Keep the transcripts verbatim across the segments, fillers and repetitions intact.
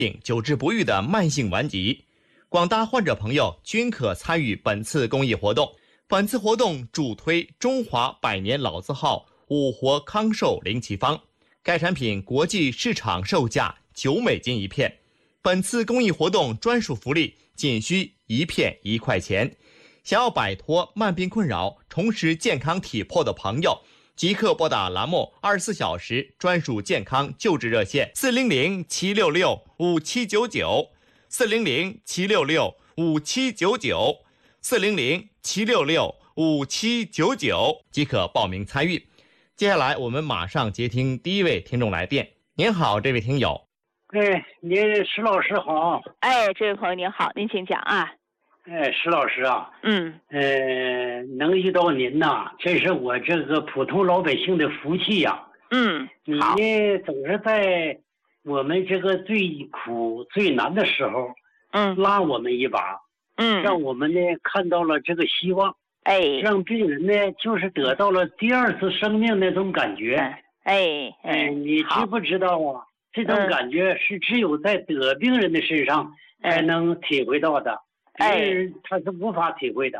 久治不愈的慢性顽疾。广大患者朋友均可参与本次公益活动。本次活动主推中华百年老字号五活康寿灵气方，该产品国际市场售价九美金一片。本次公益活动专属福利仅需一片一块钱。想要摆脱慢病困扰，重拾健康体魄的朋友，即刻拨打栏目二十四小时专属健康救治热线四零零七六六五七九九四零零七六六五七九九四零零七六六五七九九即可报名参与。接下来我们马上接听第一位听众来电。您好，这位听友。 哎，您石老师好。 哎，这位朋友您好，您请讲啊。 哎，石老师啊， 嗯， 呃，能遇到您呐，这是我这个普通老百姓的福气呀、啊。 嗯， 你呢总是在我们这个最苦最难的时候， 嗯， 拉我们一把， 嗯， 让我们呢看到了这个希望， 哎， 让病人呢就是得到了第二次生命那种感觉。 哎哎，你知不知道啊？这种感觉是只有在得病人的身上才能体会到的。 哎， 他是无法体会的。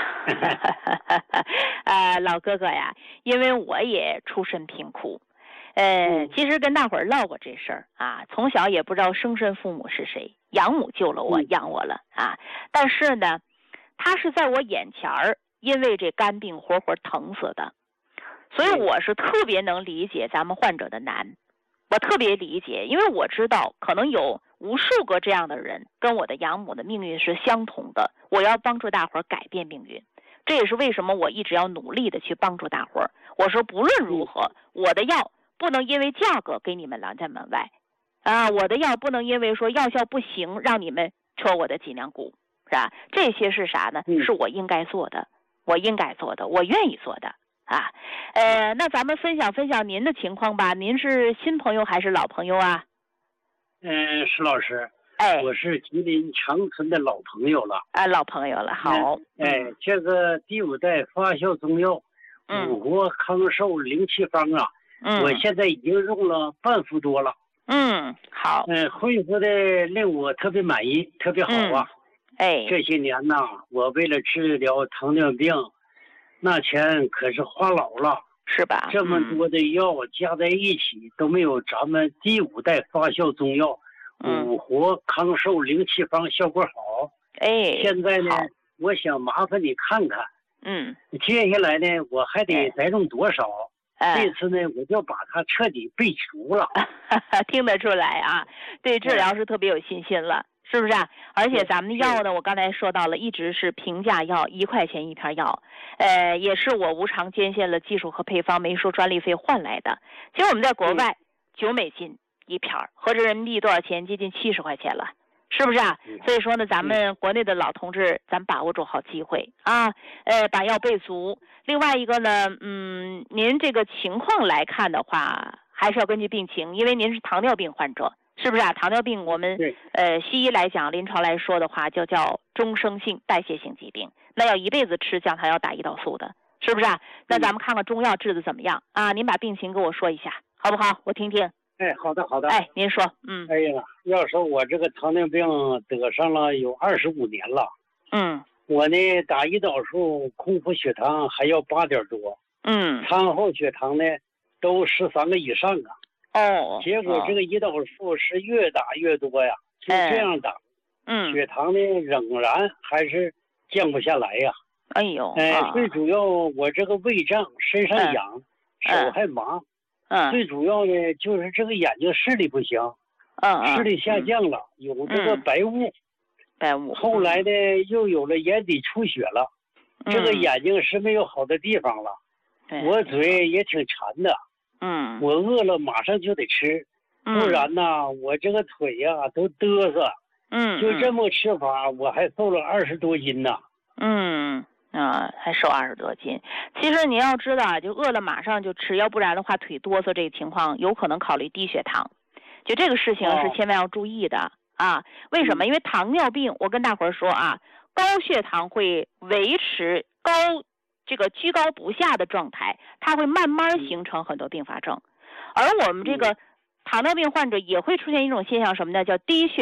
呃，老哥哥呀，因为我也出身贫苦，呃，其实跟大伙儿唠过这事儿啊。从小也不知道生身父母是谁，养母救了我， 嗯、 养我了啊。但是呢，他是在我眼前儿，因为这肝病活活疼死的，所以我是特别能理解咱们患者的难。我特别理解，因为我知道可能有无数个这样的人跟我的养母的命运是相同的，我要帮助大伙儿改变命运。这也是为什么我一直要努力的去帮助大伙儿。我说不论如何，我的药不能因为价格给你们拦在门外啊，我的药不能因为说药效不行让你们戳我的脊梁骨，是吧？这些是啥呢？是我应该做的，我应该做的，我愿意做的啊。呃，那咱们分享分享您的情况吧。您是新朋友还是老朋友啊？ 嗯，石老师， 哎， 我是吉林长春的老朋友了。 啊，老朋友了，好。 哎，嗯、这个第五代发酵中药， 嗯、 五活康寿灵气方啊， 嗯， 我现在已经用了半副多了。 嗯，好。 嗯，恢复的令我特别满意，特别好啊。 嗯、哎， 这些年呐，我为了治疗糖尿病，那钱可是花老了。 是吧？ 这么多的药加在一起、嗯、都没有咱们第五代发酵中药、嗯、五活康寿灵气方效果好。 哎， 现在呢，我想麻烦你看看， 嗯， 接下来呢，我还得再用多少？ 哎、 这次呢，我就把它彻底备除了。 听得出来啊，对治疗是特别有信心了。是不是啊？而且咱们的药呢，我刚才说到了，一直是平价药，一块钱一片药，呃，也是我无偿捐献了技术和配方，没收专利费换来的。其实我们在国外九美金一片，合着人民币多少钱？接近七十块钱了，是不是啊？所以说呢，咱们国内的老同志，咱把握住好机会啊，呃，把药备足。另外一个呢，嗯，您这个情况来看的话，还是要根据病情，因为您是糖尿病患者。是不是啊？糖尿病我们呃西医来讲，临床来说的话，就叫终生性代谢性疾病，那要一辈子吃降糖药打胰岛素的，是不是啊？那咱们看看中药治的怎么样啊？您把病情跟我说一下，好不好？我听听。 哎，好的好的。 哎，您说，嗯。 哎呀，要说我这个糖尿病得上了有二十五年了， 嗯， 我呢打胰岛素空腹血糖还要八点多， 嗯， 餐后血糖呢都十三个以上啊。 哦， 结果这个胰岛素是越打越多呀，就这样打， 嗯， 血糖呢仍然还是降不下来呀。 哎呦， 哎、呃，最主要我这个胃胀，身上痒， 嗯、 手还麻， 嗯， 最主要呢就是这个眼睛视力不行， 嗯， 视力下降了，嗯、有这个白雾， 白雾， 后来呢又有了眼底出血了， 嗯、 这个眼睛是没有好的地方了， 嗯、 我嘴也挺馋的。 嗯， 我饿了马上就得吃， 嗯、 不然呢，我这个腿呀、啊、都嘚瑟。 嗯， 就这么吃法，我还瘦了二十多斤呢。 嗯啊，还瘦二十多斤。其实你要知道啊，就饿了马上就吃，要不然的话腿哆嗦这个情况，有可能考虑低血糖。就这个事情是千万要注意的、哦、啊。为什么？因为糖尿病，我跟大伙儿说啊，高血糖会维持高。这个居高不下的状态，它会慢慢形成很多并发症，而我们这个糖尿病患者也会出现一种现象，什么呢？叫低血